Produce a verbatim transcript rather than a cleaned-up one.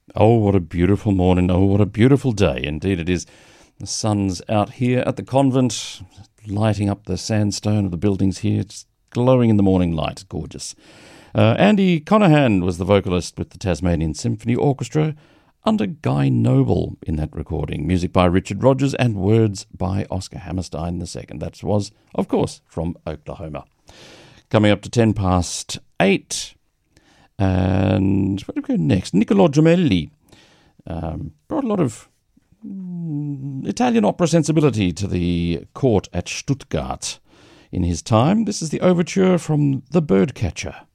Oh, what a beautiful morning. Oh, what a beautiful day. Indeed it is. The sun's out here at the convent, lighting up the sandstone of the buildings here. It's glowing in the morning light. Gorgeous. Uh, Andy Conahan was the vocalist with the Tasmanian Symphony Orchestra under Guy Noble in that recording. Music by Richard Rogers and words by Oscar Hammerstein the second. That was, of course, from Oklahoma. Coming up to ten past eight. And where do we go next? Niccolò Gemelli um, brought a lot of mm, Italian opera sensibility to the court at Stuttgart in his time. This is the overture from The Birdcatcher.